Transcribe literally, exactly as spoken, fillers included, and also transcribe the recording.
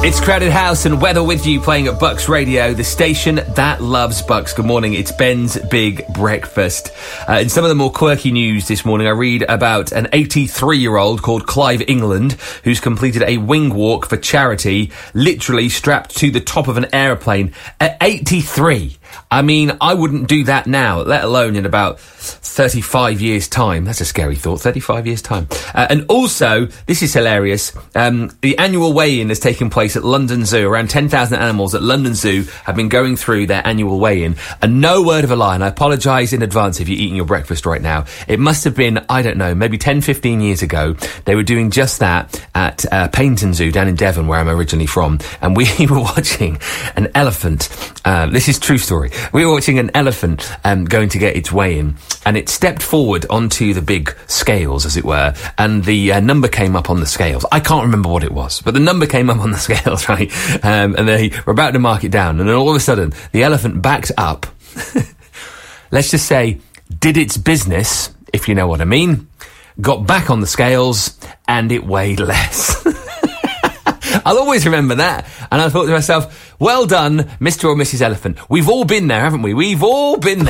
It's Crowded House and Weather with you, playing at Bucks Radio, the station that loves Bucks. Good morning, it's Ben's Big Breakfast. Uh, in some of the more quirky news this morning, I read about an eighty-three-year-old called Clive England who's completed a wing walk for charity, literally strapped to the top of an aeroplane at eighty-three. I mean, I wouldn't do that now, let alone in about thirty-five years' time. That's a scary thought, thirty-five years' time. Uh, and also, this is hilarious, um, the annual weigh-in has taken place at London Zoo. Around ten thousand animals at London Zoo have been going through their annual weigh-in. And no word of a lie, and I apologise in advance if you're eating your breakfast right now. It must have been, I don't know, maybe ten, fifteen years ago. They were doing just that at uh, Paignton Zoo down in Devon, where I'm originally from. And we were watching an elephant. Uh, this is true story. We were watching an elephant um, going to get its weigh-in, and it stepped forward onto the big scales, as it were, and the uh, number came up on the scales. I can't remember what it was, but the number came up on the scales, right? Um, and they were about to mark it down, and then all of a sudden, the elephant backed up. Let's just say, did its business, if you know what I mean, got back on the scales, and it weighed less. I'll always remember that. And I thought to myself, well done, Mister or Missus Elephant. We've all been there, haven't we? We've all been there.